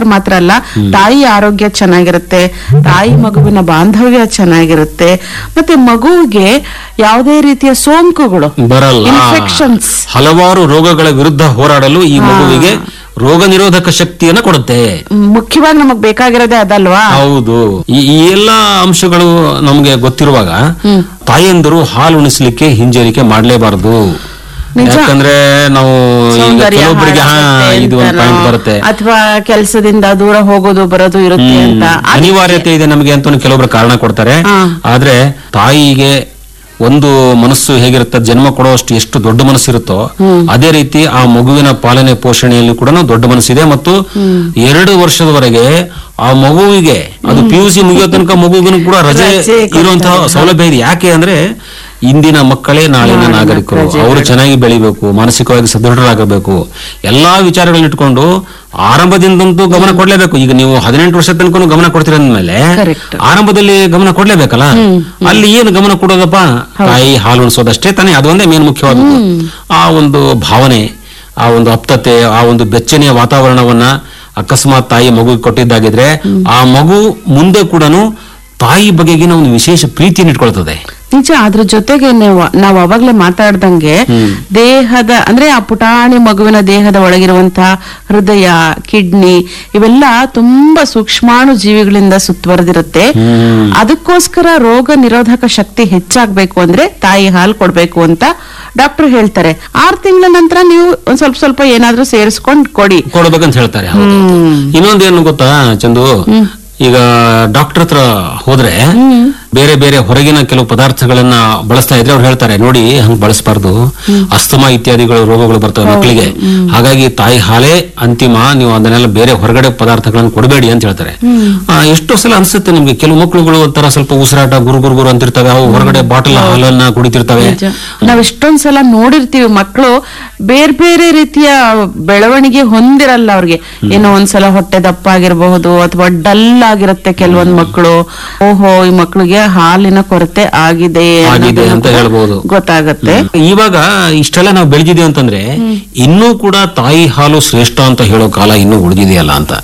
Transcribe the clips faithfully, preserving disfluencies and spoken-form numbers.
ಮಾತ್ರ ಮಾತ್ರ ಅಲ್ಲ, ತಾಯಿ ಆರೋಗ್ಯ ಚೆನ್ನಾಗಿರುತ್ತೆ, ತಾಯಿ ಮಗುವಿನ ಬಾಂಧವ್ಯ ಚೆನ್ನಾಗಿರುತ್ತೆ, ಮತ್ತೆ ಮಗುವಿಗೆ ಯಾವುದೇ ರೀತಿಯ ಸೋಂಕುಗಳು ಬರಲ್ಲ, ಇನ್ಫೆಕ್ಷನ್ಸ್, ಹಲವಾರು ರೋಗಗಳ ವಿರುದ್ಧ ಹೋರಾಡಲು ಈ ಮಗುವಿಗೆ ರೋಗ ನಿರೋಧಕ ಶಕ್ತಿಯನ್ನ ಕೊಡುತ್ತೆ. ಮುಖ್ಯವಾಗಿ ನಮಗ್ ಬೇಕಾಗಿರೋದೇ ಅದಲ್ವಾ? ಹೌದು. ಈ ಎಲ್ಲಾ ಅಂಶಗಳು ನಮ್ಗೆ ಗೊತ್ತಿರುವಾಗ ತಾಯಂದಿರು ಹಾಲು ಉಣಿಸ್ಲಿಕ್ಕೆ ಹಿಂಜರಿಕೆ ಮಾಡ್ಲೇಬಾರದು. ಯಾಕಂದ್ರೆ ನಾವು ಕೆಲವೊಬ್ಬರಿಗೆ ಇದು ಒಂದು ಪಾಯಿಂಟ್ ಬರುತ್ತೆ, ಅಥವಾ ಕೆಲಸದಿಂದ ದೂರ ಹೋಗೋದು ಬರೋದು ಇರುತ್ತೆ ಅಂತ ಅನಿವಾರ್ಯತೆ ಇದೆ ನಮಗೆ ಅಂತ ಕೆಲವೊಬ್ರು ಕಾರಣ ಕೊಡ್ತಾರೆ. ಆದ್ರೆ ತಾಯಿಗೆ ಒಂದು ಮನಸ್ಸು ಹೇಗಿರುತ್ತೆ, ಜನ್ಮ ಕೊಡುವಷ್ಟು ಎಷ್ಟು ದೊಡ್ಡ ಮನಸ್ಸಿರುತ್ತೋ ಅದೇ ರೀತಿ ಆ ಮಗುವಿನ ಪಾಲನೆ ಪೋಷಣೆಯಲ್ಲಿ ಕೂಡ ದೊಡ್ಡ ಮನಸ್ಸಿದೆ. ಮತ್ತು ಎರಡು ವರ್ಷದವರೆಗೆ ಆ ಮಗುವಿಗೆ ಅದು ಪಿ ಯು ಸಿ ಮುಗಿಯೋ ತನಕ ಮಗುವಿಗೂ ಕೂಡ ರಜೆ ಇರುವಂತಹ ಸೌಲಭ್ಯ ಇದೆ. ಯಾಕೆ ಅಂದ್ರೆ ಇಂದಿನ ಮಕ್ಕಳೇ ನಾಳಿನ ನಾಗರಿಕರು, ಅವರು ಚೆನ್ನಾಗಿ ಬೆಳಿಬೇಕು, ಮಾನಸಿಕವಾಗಿ ಸದೃಢರಾಗಬೇಕು, ಎಲ್ಲಾ ವಿಚಾರಗಳನ್ನ ಇಟ್ಕೊಂಡು ಆರಂಭದಿಂದಂತೂ ಗಮನ ಕೊಡ್ಲೇಬೇಕು. ಈಗ ನೀವು ಹದಿನೆಂಟು ವರ್ಷ ತನಕ ಗಮನ ಕೊಡ್ತೀರ ಅಂದ್ಮೇಲೆ ಆರಂಭದಲ್ಲಿ ಗಮನ ಕೊಡ್ಲೇಬೇಕಲ್ಲ. ಅಲ್ಲಿ ಏನು ಗಮನ ಕೊಡೋದಪ್ಪ, ತಾಯಿ ಹಾಲು ಉಣಿಸೋದಷ್ಟೇ ತಾನೇ, ಅದೊಂದೇ ಮೇನ್ ಮುಖ್ಯವಾದದ್ದು. ಆ ಒಂದು ಭಾವನೆ, ಆ ಒಂದು ಆಪ್ತತೆ, ಆ ಒಂದು ಬೆಚ್ಚನೆಯ ವಾತಾವರಣವನ್ನ ಅಕಸ್ಮಾತ್ ತಾಯಿ ಮಗುಗೆ ಕೊಟ್ಟಿದ್ದಾಗಿದ್ರೆ ಆ ಮಗು ಮುಂದೆ ಕೂಡ ತಾಯಿ ಬಗೆಗಿನ ಒಂದು ವಿಶೇಷ ಪ್ರೀತಿಯನ್ನು ಇಟ್ಕೊಳ್ತದೆ. ನಿಜ. ಅದ್ರ ಜೊತೆಗೆ ನಾವು ಅವಾಗ್ಲೇ ಮಾತಾಡ್ದಂಗೆ ದೇಹದ ಅಂದ್ರೆ ಆ ಪುಟಾಣಿ ಮಗುವಿನ ದೇಹದ ಒಳಗಿರುವಂತಹ ಹೃದಯ, ಕಿಡ್ನಿ ಇವೆಲ್ಲ ತುಂಬಾ ಸೂಕ್ಷ್ಮಾಣು ಜೀವಿಗಳಿಂದ ಸುತ್ತುವರೆದಿರುತ್ತೆ. ಅದಕ್ಕೋಸ್ಕರ ರೋಗ ನಿರೋಧಕ ಶಕ್ತಿ ಹೆಚ್ಚಾಗ್ಬೇಕು ಅಂದ್ರೆ ತಾಯಿ ಹಾಲು ಕೊಡ್ಬೇಕು ಅಂತ ಡಾಕ್ಟರ್ ಹೇಳ್ತಾರೆ. ಆರು ತಿಂಗಳ ನಂತರ ನೀವು ಒಂದ್ ಸ್ವಲ್ಪ ಸ್ವಲ್ಪ ಏನಾದ್ರೂ ಸೇರಿಸ್ಕೊಂಡ್ ಕೊಡಿ ಕೊಡ್ಬೇಕಂತ ಹೇಳ್ತಾರೆ. ಇನ್ನೊಂದೇನು ಗೊತ್ತಾ ಚಂದು, ಈಗ ಡಾಕ್ಟರ್ ಹತ್ರ ಹೋದ್ರೆ ಬೇರೆ ಬೇರೆ ಹೊರಗಿನ ಕೆಲವು ಪದಾರ್ಥಗಳನ್ನ ಬಳಸ್ತಾ ಇದ್ರೆ ಅವ್ರು ಹೇಳ್ತಾರೆ, ನೋಡಿ ಹಂಗ್ ಬಳಸಬಾರ್ದು, ಅಸ್ತಮಾ ಇತ್ಯಾದಿಗಳು ರೋಗಗಳು ಬರ್ತವೆ ಮಕ್ಕಳಿಗೆ, ಹಾಗಾಗಿ ತಾಯಿ ಹಾಲೇ ಅಂತಿಮ, ನೀವು ಅದನ್ನೆಲ್ಲ ಬೇರೆ ಹೊರಗಡೆ ಪದಾರ್ಥಗಳನ್ನು ಕೊಡಬೇಡಿ ಅಂತ ಹೇಳ್ತಾರೆ. ಎಷ್ಟೋ ಸಲ ಅನ್ಸುತ್ತೆ ನಿಮ್ಗೆ, ಕೆಲವು ಮಕ್ಕಳುಗಳು ಒಂಥರ ಸ್ವಲ್ಪ ಉಸಿರಾಟ ಗುರು ಗುರು ಗುರು ಅಂತಿರ್ತವೆ, ಅವು ಹೊರಗಡೆ ಬಾಟಲ್ ಹಾಲನ್ನ ಕುಡಿತಿರ್ತವೆ. ನಾವ್ ಎಷ್ಟೊಂದ್ಸಲ ನೋಡಿರ್ತೀವಿ, ಮಕ್ಕಳು ಬೇರೆ ಬೇರೆ ರೀತಿಯ ಬೆಳವಣಿಗೆ ಹೊಂದಿರಲ್ಲ. ಅವ್ರಿಗೆ ಏನೋ ಒಂದ್ಸಲ ಹೊಟ್ಟೆ ದಪ್ಪ ಆಗಿರಬಹುದು, ಅಥವಾ ಡಲ್ ಆಗಿರುತ್ತೆ ಕೆಲವೊಂದ್ ಮಕ್ಕಳು. ಓಹೋ, ಈ ಮಕ್ಕಳಿಗೆ ಹಾಲಿನ ಕೊರತೆ ಆಗಿದೆ ಅಂತ ಹೇಳ್ಬೋದು, ಗೊತ್ತಾಗತ್ತೆ. ಇವಾಗ ಇಷ್ಟೆಲ್ಲ ನಾವು ಬೆಳೆದಿದ್ದೀವಿ ಅಂತಂದ್ರೆ ಇನ್ನೂ ಕೂಡ ತಾಯಿ ಹಾಲು ಶ್ರೇಷ್ಠ ಅಂತ ಹೇಳೋ ಕಾಲ ಇನ್ನೂ ಉಳಿದಿದೆಯಲ್ಲ ಅಂತ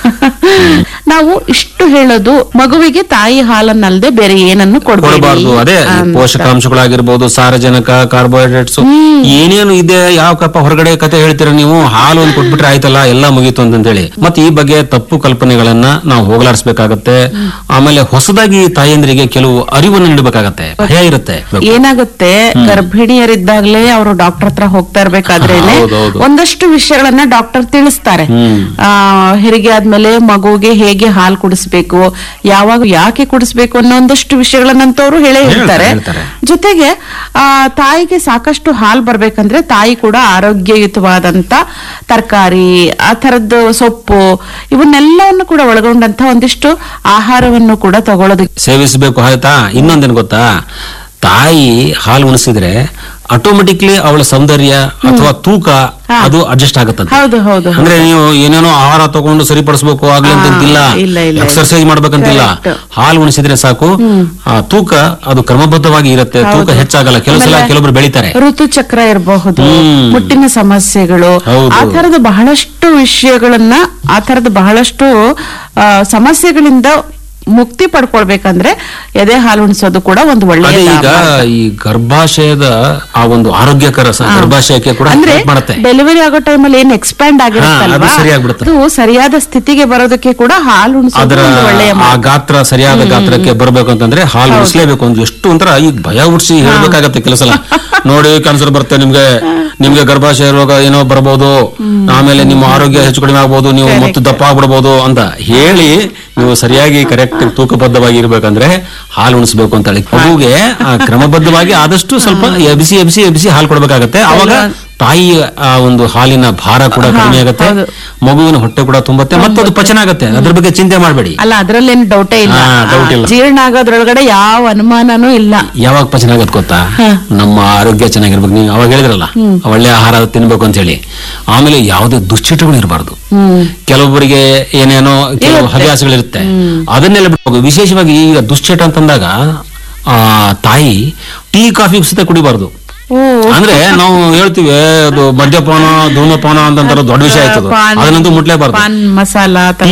ನಾವು ಇಷ್ಟು ಹೇಳೋದು, ಮಗುವಿಗೆ ತಾಯಿ ಹಾಲನ್ನಲ್ಲದೆ ಬೇರೆ ಏನನ್ನು ಕೊಡಬಾರ್ದು. ಅದೇ ಪೋಷಕಾಂಶಗಳಾಗಿರ್ಬೋದು, ಸಾರಜನಕ, ಕಾರ್ಬೋಹೈಡ್ರೇಟ್ಸ್ ಏನೇನು ಇದೆ, ಯಾವ ಕಪ್ಪ ಹೊರಗಡೆ ಕತೆ ಹೇಳ್ತೀರ ನೀವು, ಹಾಲು ಒಂದು ಕೊಟ್ಬಿಟ್ರೆ ಆಯ್ತಲ್ಲ ಎಲ್ಲ ಮುಗೀತು ಅಂತ ಹೇಳಿ. ಮತ್ತೆ ಈ ಬಗ್ಗೆ ತಪ್ಪು ಕಲ್ಪನೆಗಳನ್ನ ನಾವು ಹೋಗಲಾಡಿಸಬೇಕಾಗತ್ತೆ. ಆಮೇಲೆ ಹೊಸದಾಗಿ ತಾಯಂದ್ರಿಗೆ ಕೆಲವು ಅರಿವನ್ನು ನೀಡಬೇಕಾಗತ್ತೆ. ಭಯ ಇರುತ್ತೆ. ಏನಾಗುತ್ತೆ, ಗರ್ಭಿಣಿಯರಿದ್ದಾಗಲೇ ಅವರು ಡಾಕ್ಟರ್ ಹತ್ರ ಹೋಗ್ತಾ ಇರ್ಬೇಕಾದ್ರೇನೆ ಒಂದಷ್ಟು ವಿಷಯಗಳನ್ನ ಡಾಕ್ಟರ್ ತಿಳಿಸ್ತಾರೆ. ಆ ಹೆರಿಗೆ ಆದ್ಮೇಲೆ ಮಗುಗೆ ಹೇಗೆ ಹಾಲು ಕುಡಿಸ್ಬೇಕು, ಯಾವಾಗ ಯಾಕೆ ಕುಡಿಸ್ಬೇಕು ಅನ್ನೋ ಒಂದಷ್ಟು ವಿಷಯಗಳನ್ನಂತವ್ರು ಹೇಳೇ ಹೇಳ್ತಾರೆ. ಜೊತೆಗೆ ಆ ತಾಯಿಗೆ ಸಾಕಷ್ಟು ಹಾಲು ಬರ್ಬೇಕಂದ್ರೆ ತಾಯಿ ಕೂಡ ಆರೋಗ್ಯಯುತವಾದಂತ ತರಕಾರಿ, ಆ ತರದ್ದು ಸೊಪ್ಪು, ಇವನ್ನೆಲ್ಲವನ್ನು ಕೂಡ ಒಳಗೊಂಡಂತ ಒಂದಿಷ್ಟು ಆಹಾರವನ್ನು ಕೂಡ ತಗೊಳ್ಳೋದು ಸೇವಿಸಬೇಕು. ಆಯ್ತಾ, ಇನ್ನೊಂದೇನು ಗೊತ್ತಾ, ತಾಯಿ ಹಾಲು ಉಣಿಸಿದ್ರೆ ಆಟೋಮೆಟಿಕ್ಲಿ ಅವಳ ಸೌಂದರ್ಯ ಅಥವಾ ತೂಕ ಅದು ಅಡ್ಜಸ್ಟ್ ಆಗುತ್ತೆ. ಅಂದ್ರೆ ನೀವು ಏನೇನೋ ಆಹಾರ ತಗೊಂಡು ಸರಿಪಡಿಸಬೇಕು ಆಗ್ಲಂತಿಲ್ಲ, ಎಕ್ಸರ್ಸೈಸ್ ಮಾಡ್ಬೇಕಂತಿಲ್ಲ, ಹಾಲು ಉಣಿಸಿದ್ರೆ ಸಾಕು, ಆ ತೂಕ ಅದು ಕ್ರಮಬದ್ಧವಾಗಿ ಇರುತ್ತೆ, ತೂಕ ಹೆಚ್ಚಾಗಲ್ಲ. ಕೆಲವು ಸಲ ಕೆಲವೊಬ್ರು ಬೆಳಿತಾರೆ, ಋತುಚಕ್ರ ಇರಬಹುದು, ಮುಟ್ಟಿನ ಸಮಸ್ಯೆಗಳು, ಆ ತರದ ಬಹಳಷ್ಟು ವಿಷಯಗಳನ್ನ, ಆ ತರದ ಬಹಳಷ್ಟು ಸಮಸ್ಯೆಗಳಿಂದ ಮುಕ್ತಿ ಪಡ್ಕೊಳ್ಬೇಕಂದ್ರೆ ಎದೆ ಹಾಲು ಉಣಿಸೋದು ಕೂಡ ಒಂದು ಒಳ್ಳೆಯ. ಈಗ ಈ ಗರ್ಭಾಶಯದ ಆ ಒಂದು ಆರೋಗ್ಯಕರ ಗರ್ಭಾಶಯಕ್ಕೆ ಕೂಡ ಮಾಡುತ್ತೆ. ಡೆಲಿವರಿ ಆಗೋ ಟೈಮಲ್ಲಿ ಏನ್ ಎಕ್ಸ್ಪ್ಯಾಂಡ್ ಆಗಿರುತ್ತಲ್ವಾ, ಅದು ಸರಿಯಾದ ಸ್ಥಿತಿಗೆ ಬರೋದಕ್ಕೆ ಕೂಡ ಹಾಲು ಉಣಿಸೋದು ಒಳ್ಳೆಯ. ಆ ಗಾತ್ರ ಸರಿಯಾದ ಗಾತ್ರಕ್ಕೆ ಬರ್ಬೇಕು ಅಂತಂದ್ರೆ ಹಾಲು ಉಣಿಸಲೇಬೇಕು. ಒಂದು ಎಷ್ಟು ಒಂಥರ ಈಗ ಭಯ ಉಡ್ಸಿ ಹೇಳ್ಬೇಕಾಗತ್ತೆ ಕೆಲವು ಸಲ. ನೋಡಿ ಕ್ಯಾನ್ಸರ್ ಬರುತ್ತೆ ನಿಮ್ಗೆ, ನಿಮ್ಗೆ ಗರ್ಭಾಶಯ ರೋಗ ಏನೋ ಬರ್ಬೋದು, ಆಮೇಲೆ ನಿಮ್ಮ ಆರೋಗ್ಯ ಹೆಚ್ಚು ಕಡಿಮೆ ಆಗ್ಬಹುದು, ನೀವು ಮತ್ತೆ ದಪ್ಪ ಆಗ್ಬಿಡ್ಬೋದು ಅಂತ ಹೇಳಿ ನೀವು ಸರಿಯಾಗಿ ಕರೆಕ್ಟ್ ತೂಕಬದ್ಧವಾಗಿ ಇರ್ಬೇಕಂದ್ರೆ ಹಾಲು ಉಣಿಸ್ಬೇಕು ಅಂತ ಹೇಳಿ ಮಗುಗೆ ಕ್ರಮಬದ್ಧವಾಗಿ ಆದಷ್ಟು ಸ್ವಲ್ಪ ಎಬಿಸಿ ಎಬಿಸಿ ಎಬಿಸಿ ಹಾಲು ಕೊಡ್ಬೇಕಾಗತ್ತೆ. ಅವಾಗ ತಾಯಿ ಆ ಒಂದು ಹಾಲಿನ ಭಾರ ಕೂಡ ಕಡಿಮೆ ಆಗುತ್ತೆ, ಮಗುವಿನ ಹೊಟ್ಟೆ ಕೂಡ ತುಂಬುತ್ತೆ, ಮತ್ತೆ ಅದು ಪಚನ ಆಗುತ್ತೆ. ಅದ್ರ ಬಗ್ಗೆ ಚಿಂತೆ ಮಾಡಬೇಡಿ. ಅಲ್ಲ, ಅದ್ರಲ್ಲೇನು ಡೌಟೇ ಇಲ್ಲ, ಡೌಟ್ ಇಲ್ಲ. ಜೀರ್ಣ ಆಗೋದ್ರೊಳಗಡೆ ಯಾವ ಅನುಮಾನನೂ ಇಲ್ಲ. ಯಾವಾಗ ಪಚನ ಆಗತ್ತೆ ಗೊತ್ತಾ, ನಮ್ಮ ಆರೋಗ್ಯ ಚೆನ್ನಾಗಿರ್ಬೇಕು. ನೀವು ಅವಾಗ ಹೇಳಿದ್ರಲ್ಲ ಒಳ್ಳೆ ಆಹಾರ ತಿನ್ಬೇಕು ಅಂತ ಹೇಳಿ. ಆಮೇಲೆ ಯಾವುದೇ ದುಶ್ಚಟಗಳು ಇರಬಾರ್ದು. ಕೆಲವೊಬ್ಬರಿಗೆ ಏನೇನೋ ಕೆಲವು ಹವ್ಯಾಸಗಳಿರುತ್ತೆ, ಅದನ್ನೆಲ್ಲ ಬಿಡ್ಬೇಕು. ವಿಶೇಷವಾಗಿ ಈಗ ದುಶ್ಚಟ ಅಂತಂದಾಗ ಆ ತಾಯಿ ಟೀ ಕಾಫಿ ಸಹಿತ ಕುಡಿಬಾರ್ದು. ಅಂದ್ರೆ ನಾವು ಹೇಳ್ತೀವಿ ಅದು ಮದ್ಯಪಾನ ಧೂಮಪಾನ ಅಂತ ದೊಡ್ಡ ವಿಷಯ ಆಯ್ತದ, ಅದನ್ನಂತೂ ಮುಟ್ಲೇಬಾರ್ದು. ಮಸಾಲ